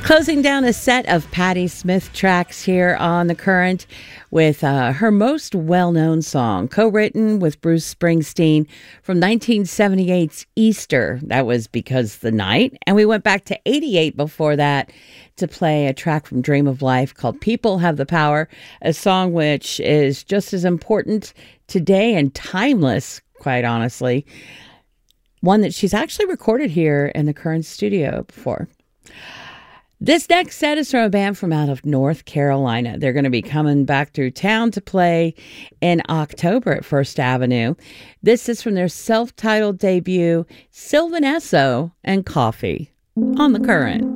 Closing down a set of Patti Smith tracks here on The Current with her most well-known song, co-written with Bruce Springsteen from 1978's Easter. That was Because the Night. And we went back to 88 before that to play a track from Dream of Life called People Have the Power, a song which is just as important today and timeless, quite honestly. One that she's actually recorded here in the Current studio before. This next set is from a band from out of North Carolina. They're going to be coming back through town to play in October at First Avenue. This is from their self-titled debut, Sylvan Esso and Coffee on The Current.